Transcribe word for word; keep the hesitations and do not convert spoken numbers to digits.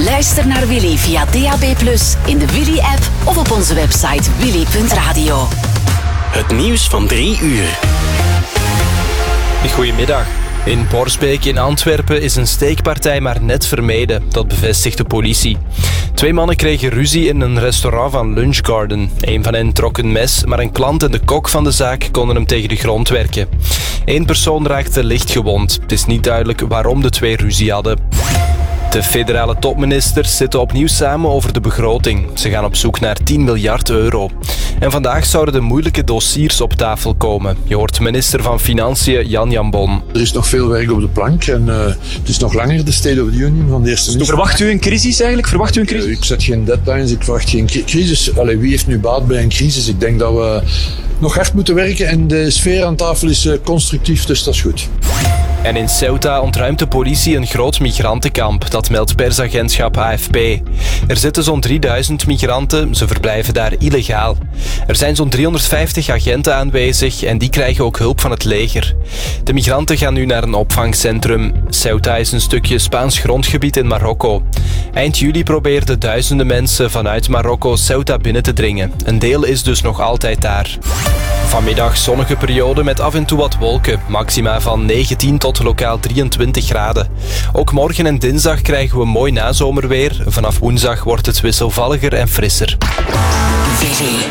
Luister naar Willy via D A B plus, in de Willy-app of op onze website willy punt radio. Het nieuws van drie uur. Goedemiddag. In Borsbeek in Antwerpen is een steekpartij maar net vermeden. Dat bevestigt de politie. Twee mannen kregen ruzie in een restaurant van Lunch Garden. Een van hen trok een mes, maar een klant en de kok van de zaak konden hem tegen de grond werken. Eén persoon raakte licht gewond. Het is niet duidelijk waarom de twee ruzie hadden. De federale topministers zitten opnieuw samen over de begroting. Ze gaan op zoek naar tien miljard euro. En vandaag zouden de moeilijke dossiers op tafel komen. Je hoort minister van Financiën Jan Jambon. Er is nog veel werk op de plank en uh, het is nog langer de State of the Union van de eerste minister. Verwacht u een crisis eigenlijk? Verwacht u een crisis? Uh, ik zet geen deadlines, ik verwacht geen crisis. Allee, wie heeft nu baat bij een crisis? Ik denk dat we nog hard moeten werken en de sfeer aan tafel is uh, constructief, dus dat is goed. En in Ceuta ontruimt de politie een groot migrantenkamp. Dat meldt persagentschap A F P. Er zitten zo'n drieduizend migranten. Ze verblijven daar illegaal. Er zijn zo'n driehonderdvijftig agenten aanwezig en die krijgen ook hulp van het leger. De migranten gaan nu naar een opvangcentrum. Ceuta is een stukje Spaans grondgebied in Marokko. Eind juli probeerden duizenden mensen vanuit Marokko Ceuta binnen te dringen. Een deel is dus nog altijd daar. Vanmiddag zonnige periode met af en toe wat wolken. Maxima van negentien tot lokaal drieëntwintig graden. Ook morgen en dinsdag krijgen we mooi nazomerweer. Vanaf woensdag wordt het wisselvalliger en frisser.